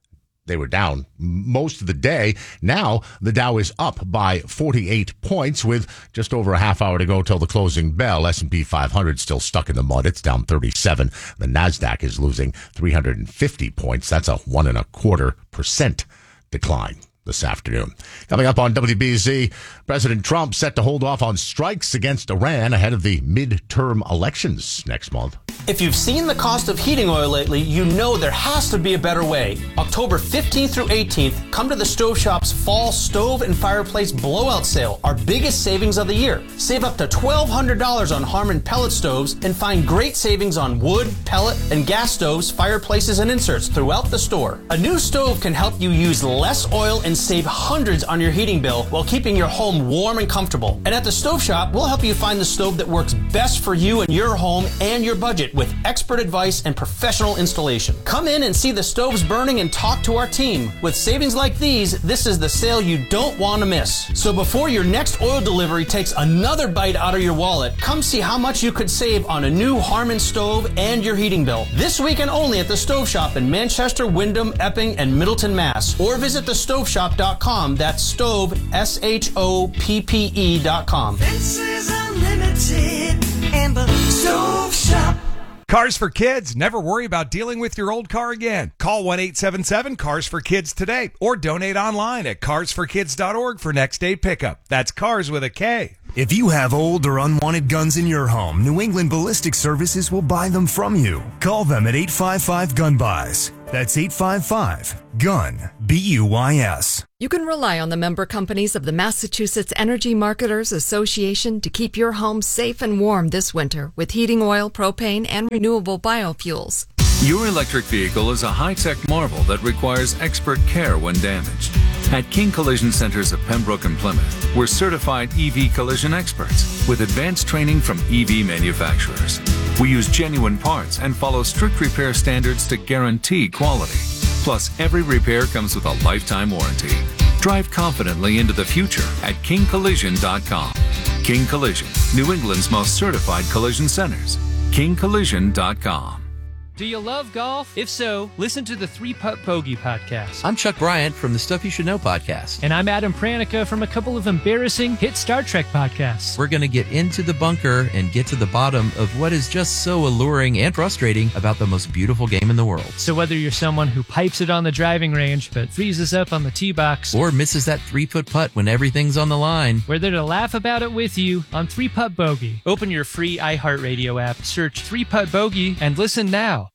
They were down most of the day. Now the Dow is up by forty-eight points with just over a half hour to go till the closing bell. S and P five hundred still stuck in the mud. It's down thirty-seven. The NASDAQ is losing three hundred fifty points. That's a one and a quarter percent decline this afternoon. Coming up on W B Z, President Trump set to hold off on strikes against Iran ahead of the midterm elections next month. If you've seen the cost of heating oil lately, you know there has to be a better way. October fifteenth through eighteenth, come to the Stove Shop's Fall Stove and Fireplace Blowout Sale, our biggest savings of the year. Save up to twelve hundred dollars on Harmon pellet stoves and find great savings on wood, pellet, and gas stoves, fireplaces, and inserts throughout the store. A new stove can help you use less oil and save hundreds on your heating bill while keeping your home warm and comfortable. And at the Stove Shop, we'll help you find the stove that works best for you and your home and your budget with expert advice and professional installation. Come in and see the stoves burning and talk to our team. With savings like these, this is the sale you don't want to miss. So before your next oil delivery takes another bite out of your wallet, come see how much you could save on a new Harmon stove and your heating bill. This weekend only at the Stove Shop in Manchester, Wyndham, Epping, and Middleton, Mass. Or visit the stove shop dot com. That's stove, S H O P P E dot com. Fences Unlimited and the Stove Shop. Cars for Kids. Never worry about dealing with your old car again. Call one eight seven seven cars for kids today or donate online at cars for kids dot org for next day pickup. That's cars with a K. If you have old or unwanted guns in your home, New England Ballistic Services will buy them from you. Call them at eight five five gun buys. That's eight five five gun B U Y S. You can rely on the member companies of the Massachusetts Energy Marketers Association to keep your home safe and warm this winter with heating oil, propane, and renewable biofuels. Your electric vehicle is a high-tech marvel that requires expert care when damaged. At King Collision Centers of Pembroke and Plymouth, we're certified E V collision experts with advanced training from E V manufacturers. We use genuine parts and follow strict repair standards to guarantee quality. Plus, every repair comes with a lifetime warranty. Drive confidently into the future at king collision dot com. King Collision, New England's most certified collision centers. king collision dot com. Do you love golf? If so, listen to the Three Putt Bogey podcast. I'm Chuck Bryant from the Stuff You Should Know podcast. And I'm Adam Pranica from a couple of embarrassing hit Star Trek podcasts. We're going to get into the bunker and get to the bottom of what is just so alluring and frustrating about the most beautiful game in the world. So whether you're someone who pipes it on the driving range but freezes up on the tee box, or misses that three-foot putt when everything's on the line, we're there to laugh about it with you on Three Putt Bogey. Open your free iHeartRadio app, search Three Putt Bogey, and listen now.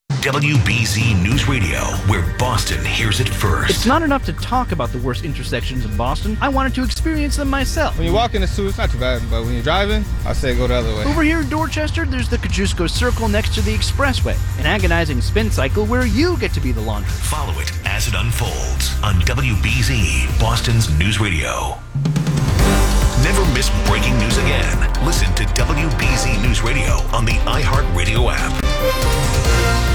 W B Z News Radio, where Boston hears it first. It's not enough to talk about the worst intersections in Boston. I wanted to experience them myself. When you walk in the zoo, it's not too bad, but when you're driving, I say go the other way. Over here in Dorchester, there's the Kosciuszko Circle next to the Expressway, an agonizing spin cycle where you get to be the laundry. Follow it as it unfolds on W B Z, Boston's News Radio. Never miss breaking news again. Listen to W B Z News Radio on the iHeartRadio app.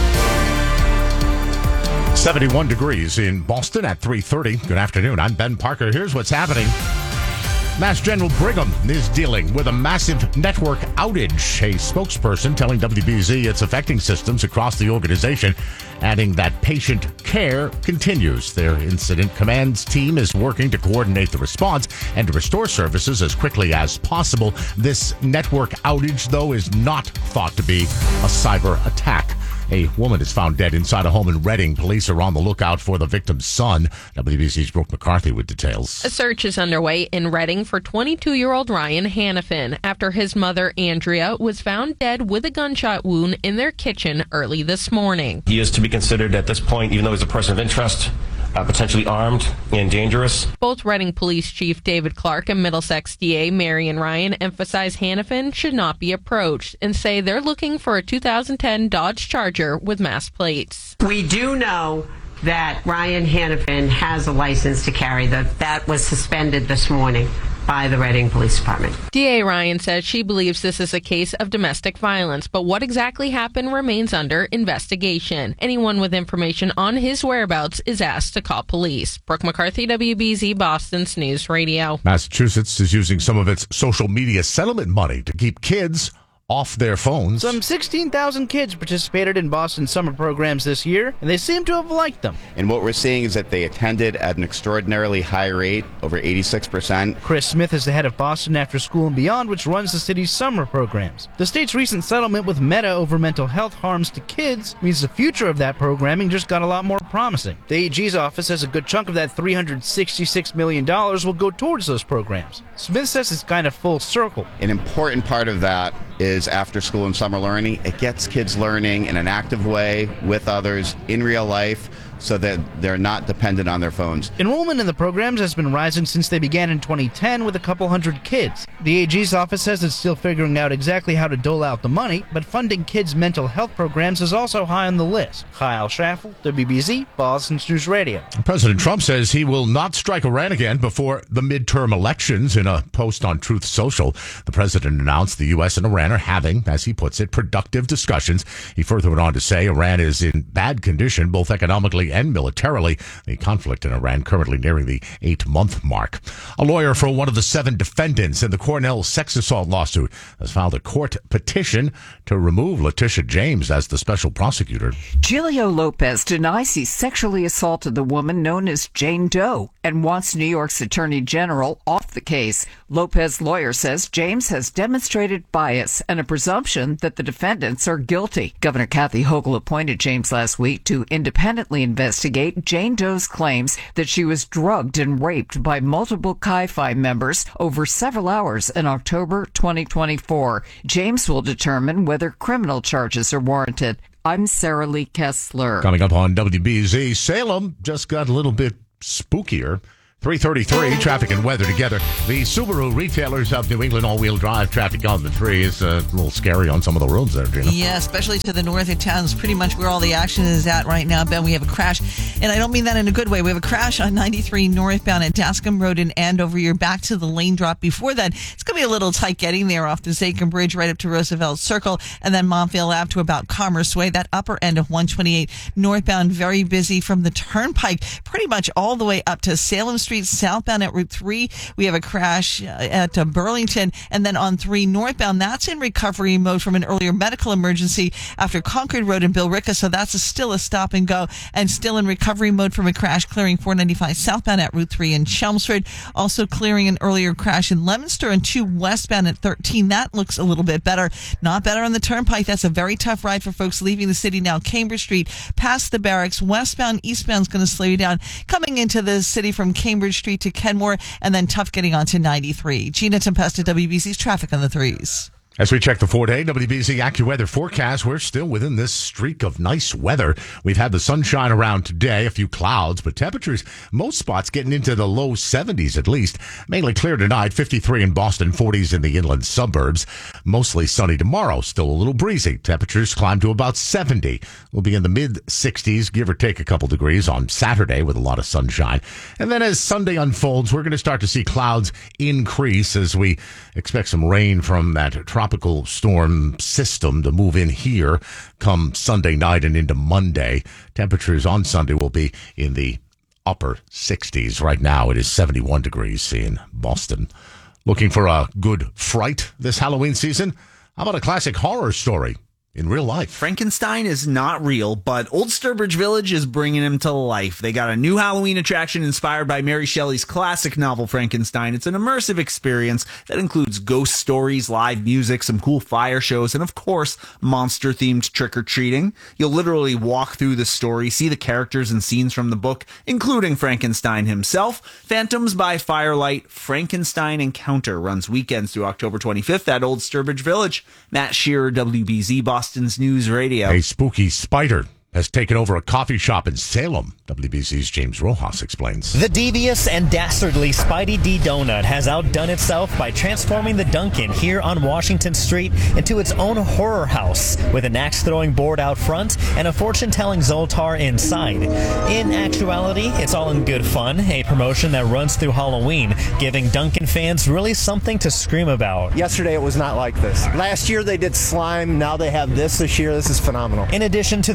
seventy-one degrees in Boston at three thirty. Good afternoon. I'm Ben Parker. Here's what's happening. Mass General Brigham is dealing with a massive network outage. A spokesperson telling W B Z it's affecting systems across the organization, adding that patient care continues. Their incident commands team is working to coordinate the response and to restore services as quickly as possible. This network outage, though, is not thought to be a cyber attack. A woman is found dead inside a home in Reading. Police are on the lookout for the victim's son. W B Z's Brooke McCarthy with details. A search is underway in Reading for twenty-two-year-old Ryan Hannafin after his mother, Andrea, was found dead with a gunshot wound in their kitchen early this morning. He is to be considered at this point, even though he's a person of interest, Uh, potentially armed and dangerous. Both Reading Police Chief David Clark and Middlesex D A Marion Ryan emphasize Hannafin should not be approached and say they're looking for a two thousand ten Dodge Charger with mass plates. We do know that Ryan Hannafin has a license to carry. That that was suspended this morning by the Reading Police Department. D A Ryan says she believes this is a case of domestic violence, but what exactly happened remains under investigation. Anyone with information on his whereabouts is asked to call police. Brooke McCarthy, W B Z, Boston's News Radio. Massachusetts is using some of its social media settlement money to keep kids off their phones. Some sixteen thousand kids participated in Boston summer programs this year, and they seem to have liked them. And what we're seeing is that they attended at an extraordinarily high rate, over eighty-six percent. Chris Smith is the head of Boston After School and Beyond, which runs the city's summer programs. The state's recent settlement with Meta over mental health harms to kids means the future of that programming just got a lot more promising. The A G's office says a good chunk of that three hundred sixty-six million dollars will go towards those programs. Smith says it's kind of full circle. An important part of that is after school and summer learning. It gets kids learning in an active way with others in real life, so that they're not dependent on their phones. Enrollment in the programs has been rising since they began in twenty ten with a couple hundred kids. The A G's office says it's still figuring out exactly how to dole out the money, but funding kids' mental health programs is also high on the list. Kyle Schaffel, W B Z, Boston's News Radio. President Trump says he will not strike Iran again before the midterm elections. In a post on Truth Social, the president announced the U S and Iran are having, as he puts it, productive discussions. He further went on to say Iran is in bad condition, both economically and militarily. The conflict in Iran currently nearing the eight-month mark. A lawyer for one of the seven defendants in the Cornell sex assault lawsuit has filed a court petition to remove Letitia James as the special prosecutor. Giulio Lopez denies he sexually assaulted the woman known as Jane Doe and wants New York's Attorney General off the case. Lopez's lawyer says James has demonstrated bias and a presumption that the defendants are guilty. Governor Kathy Hochul appointed James last week to independently investigate Jane Doe's claims that she was drugged and raped by multiple Chi Phi members over several hours in October twenty twenty-four. James will determine whether criminal charges are warranted. I'm Sarah Lee Kessler. Coming up on W B Z, Salem just got a little bit spookier. three thirty-three, traffic and weather together. The Subaru retailers of New England all-wheel drive traffic on the three is uh, a little scary on some of the roads there, Gina. Yeah, especially to the north of town is pretty much where all the action is at right now. Ben, we have a crash, and I don't mean that in a good way. We have a crash on ninety-three northbound at Dascom Road in Andover. You're back to the lane drop. Before that, it's going to be a little tight getting there off the Zachem Bridge right up to Roosevelt Circle, and then Montvale Ave to about Commerce Way. That upper end of one twenty-eight northbound, very busy from the Turnpike, pretty much all the way up to Salem Street, southbound at Route three. We have a crash at uh, Burlington, and then on three northbound, that's in recovery mode from an earlier medical emergency after Concord Road in Billerica, so that's a, still a stop and go, and still in recovery mode from a crash clearing four ninety-five southbound at Route three in Chelmsford. Also clearing an earlier crash in Leominster and two westbound at thirteen. That looks a little bit better. Not better on the Turnpike. That's a very tough ride for folks leaving the city now. Cambridge Street past the barracks, westbound, eastbound is going to slow you down. Coming into the city from Cambridge Street to Kenmore, and then tough getting onto ninety-three. Gina Tempesta, W B C's traffic on the threes. As we check the four-day W B Z AccuWeather forecast, we're still within this streak of nice weather. We've had the sunshine around today, a few clouds, but temperatures, most spots getting into the low seventies at least. Mainly clear tonight, fifty-three in Boston, forties in the inland suburbs. Mostly sunny tomorrow, still a little breezy. Temperatures climb to about seventy. We'll be in the mid-sixties, give or take a couple degrees on Saturday with a lot of sunshine. And then as Sunday unfolds, we're going to start to see clouds increase as we expect some rain from that tropical storm system to move in here come Sunday night and into Monday. Temperatures on Sunday will be in the upper sixties. Right now it is seventy-one degrees in Boston. Looking for a good fright this Halloween season? How about a classic horror story in real life? Frankenstein is not real, but Old Sturbridge Village is bringing him to life. They got a new Halloween attraction inspired by Mary Shelley's classic novel Frankenstein. It's an immersive experience that includes ghost stories, live music, some cool fire shows, and of course, monster-themed trick-or-treating. You'll literally walk through the story, see the characters and scenes from the book, including Frankenstein himself. Phantoms by Firelight Frankenstein Encounter runs weekends through October twenty-fifth at Old Sturbridge Village. Matt Shearer, W B Z, Boston. Boston's News Radio. A spooky spider has taken over a coffee shop in Salem. W B C's James Rojas explains. The devious and dastardly Spidey D Donut has outdone itself by transforming the Dunkin' here on Washington Street into its own horror house with an axe-throwing board out front and a fortune-telling Zoltar inside. In actuality, it's all in good fun, a promotion that runs through Halloween, giving Dunkin' fans really something to scream about. Yesterday it was not like this. Last year they did slime, now they have this this year. This is phenomenal. In addition to the names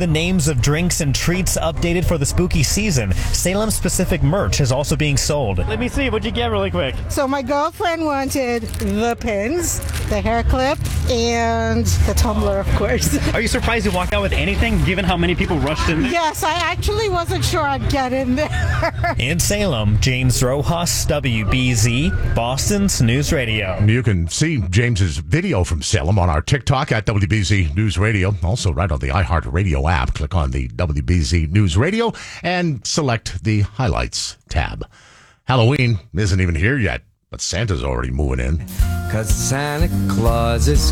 menus of drinks and treats updated for the spooky season. Salem-specific merch is also being sold. Let me see. What'd you get really quick? So my girlfriend wanted the pins, the hair clip, and the tumbler, of course. Are you surprised you walked out with anything, given how many people rushed in there? Yes, I actually wasn't sure I'd get in there. In Salem, James Rojas, W B Z, Boston's News Radio. You can see James's video from Salem on our TikTok at W B Z News Radio. Also, right on the iHeartRadio app, click on the W B Z News Radio and select the highlights tab. Halloween isn't even here yet, but Santa's already moving in. Cause Santa Claus is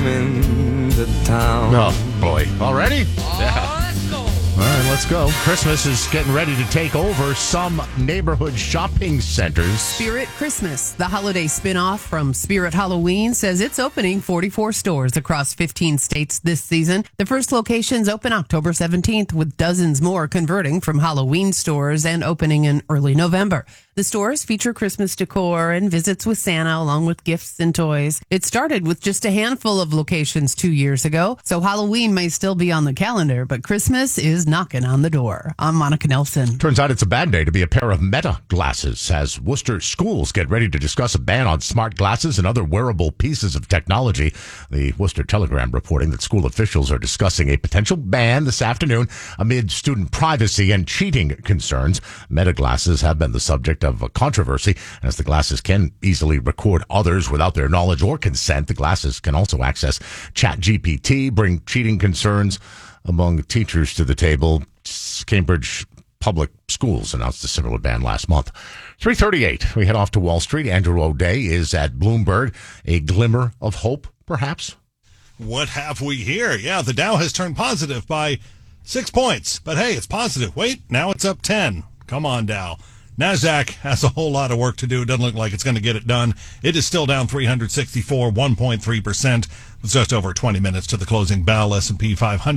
coming to town. Oh, boy. Already? Yeah. All right, let's go. Christmas is getting ready to take over some neighborhood shopping centers. Spirit Christmas, the holiday spinoff from Spirit Halloween, says it's opening forty-four stores across fifteen states this season. The first locations open October seventeenth, with dozens more converting from Halloween stores and opening in early November. The stores feature Christmas decor and visits with Santa, along with gifts and toys. It started with just a handful of locations two years ago, so Halloween may still be on the calendar, but Christmas is knocking on the door. I'm Monica Nelson. Turns out it's a bad day to be a pair of Meta glasses, as Worcester schools get ready to discuss a ban on smart glasses and other wearable pieces of technology. The Worcester Telegram reporting that school officials are discussing a potential ban this afternoon amid student privacy and cheating concerns. Meta glasses have been the subject of a controversy, as the glasses can easily record others without their knowledge or consent. The glasses can also access Chat G P T, bring cheating concerns among teachers to the table. Cambridge Public Schools announced a similar ban last month. three thirty-eight, we head off to Wall Street. Andrew O'Day is at Bloomberg. A glimmer of hope, perhaps? What have we here? Yeah, the Dow has turned positive by six points. But hey, it's positive. Wait, now it's up ten. Come on, Dow. NASDAQ has a whole lot of work to do. It doesn't look like it's going to get it done. It is still down three hundred sixty-four, one point three percent. It's just over twenty minutes to the closing bell. S and P five hundred